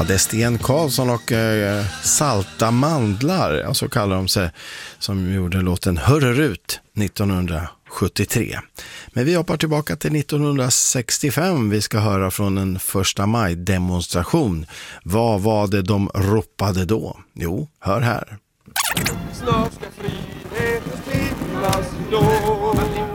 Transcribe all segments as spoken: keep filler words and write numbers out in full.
Ja, det är Sten Karlsson och eh, Salta mandlar, så kallar de sig, som gjorde låten Hörrut nittonhundrasjuttiotre. Men vi hoppar tillbaka till nittonhundrasextiofem. Vi ska höra från en första maj-demonstration. Vad var det de ropade då? Jo, hör här. Snart ska friheten stiftas då.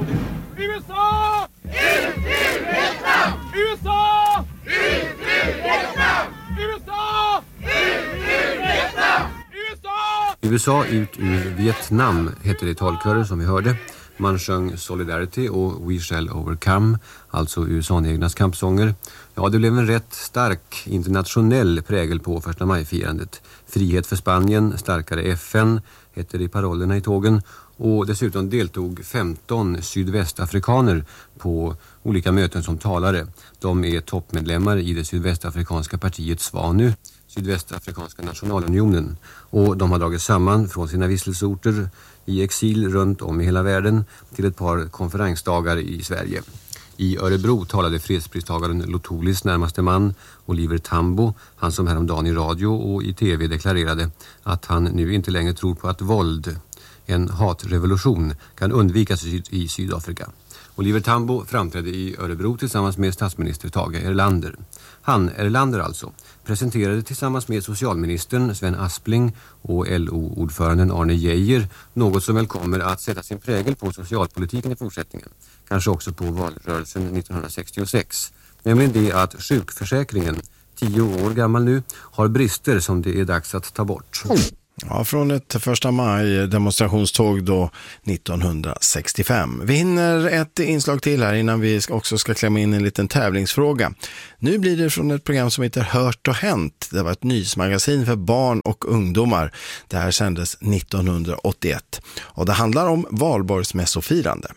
U S A! Ut ur Vietnam! U S A! Ut ur Vietnam! U S A! Ut ur Vietnam! U S A! U S A ut ur Vietnam heter det talkörer som vi hörde. Man sjöng Solidarity och We Shall Overcome, alltså U S A-egnas kampsånger. Ja, det blev en rätt stark internationell prägel på första maj-firandet. Frihet för Spanien, starkare F N heter det parollerna i tågen. Och dessutom deltog femton sydvästafrikaner på olika möten som talare. De är toppmedlemmar i det sydvästafrikanska partiet SWANU, Sydvästafrikanska nationalunionen. Och de har dragit samman från sina vistelsorter i exil runt om i hela världen till ett par konferensdagar i Sverige. I Örebro talade fredspristagaren Lotolis närmaste man, Oliver Tambo, han som häromdagen i radio och i tv deklarerade att han nu inte längre tror på att våld, en hatrevolution, kan undvikas i Sydafrika. Oliver Tambo framträdde i Örebro tillsammans med statsminister Tage Erlander. Han, Erlander alltså, presenterade tillsammans med socialministern Sven Aspling och L O-ordföranden Arne Geijer något som väl kommer att sätta sin prägel på socialpolitiken i fortsättningen. Kanske också på valrörelsen nittonhundrasextiosex. Nämligen det att sjukförsäkringen, tio år gammal nu, har brister som det är dags att ta bort. Ja, från ett första maj demonstrationståg då nittonhundrasextiofem. Vi hinner ett inslag till här innan vi också ska klämma in en liten tävlingsfråga. Nu blir det från ett program som heter Hört och Hänt. Det var ett nyhetsmagasin för barn och ungdomar. Det här sändes nittonhundraåttioett. Och det handlar om valborgsmässofirande.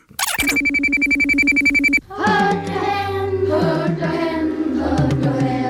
Hört och hänt, hört och hänt, hört och hänt.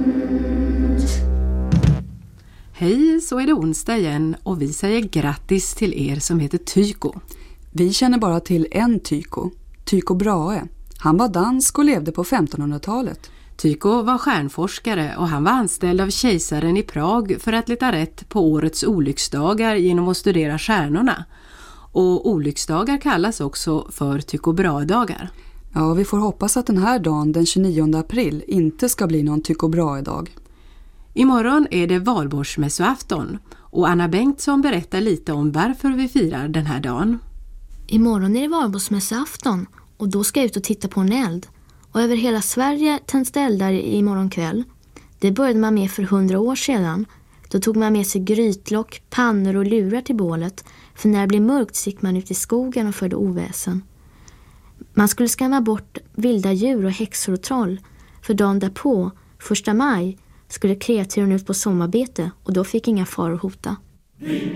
Hej, så är det onsdag igen och vi säger grattis till er som heter Tycho. Vi känner bara till en Tycho, Tycho Brahe. Han var dansk och levde på femtonhundratalet. Tycho var stjärnforskare och han var anställd av kejsaren i Prag för att leta rätt på årets olycksdagar genom att studera stjärnorna. Och olycksdagar kallas också för Tycho Brahe-dagar. Ja, vi får hoppas att den här dagen, den tjugonionde april, inte ska bli någon Tycho Brahe-dag. Imorgon är det valborgsmässoafton och Anna Bengtsson berättar lite om varför vi firar den här dagen. Imorgon är det valborgsmässoafton och då ska jag ut och titta på en eld. Och över hela Sverige tänds det eldar imorgon kväll. Det började man med för hundra år sedan. Då tog man med sig grytlock, pannor och lurar till bålet. För när det blev mörkt gick man ut i skogen och förde oväsen. Man skulle skrämma bort vilda djur och häxor och troll. För dagen därpå, första maj, skulle kreaturen ut på sommarbete och då fick inga faror hota.